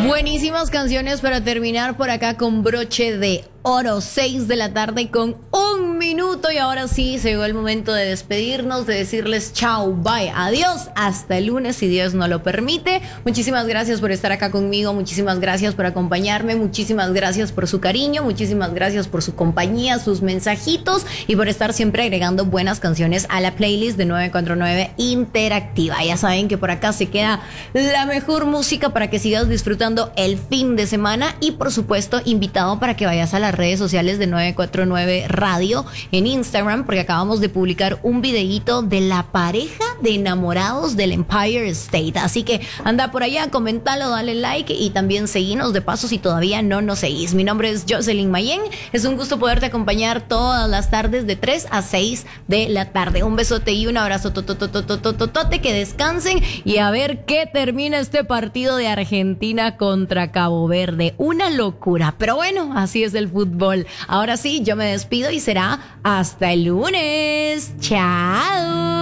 Buenísimas canciones para terminar por acá con broche de oro, 6 de la tarde con 1 minuto. Y ahora sí, se llegó el momento de despedirnos, de decirles chao, bye, adiós, hasta el lunes si Dios no lo permite. Muchísimas gracias por estar acá conmigo, muchísimas gracias por acompañarme, muchísimas gracias por su cariño, muchísimas gracias por su compañía, sus mensajitos y por estar siempre agregando buenas canciones a la playlist de 949 Interactiva. Ya saben que por acá se queda la mejor música para que sigas disfrutando el fin de semana y por supuesto invitado para que vayas a las redes sociales de 949 Radio en Instagram, porque acabamos de publicar un videíto de la pareja de enamorados del Empire State. Así que anda por allá, comentalo, dale like y también seguinos de paso si todavía no nos seguís. Mi nombre es Jocelyn Mayén. Es un gusto poderte acompañar todas las tardes de 3 a 6 de la tarde. Un besote y un abrazo tototototototote, que descansen y a ver qué termina este partido de Argentina contra Cabo Verde. Una locura, pero bueno, así es el fútbol. Ahora sí, yo me despido y será hasta el lunes. Chao.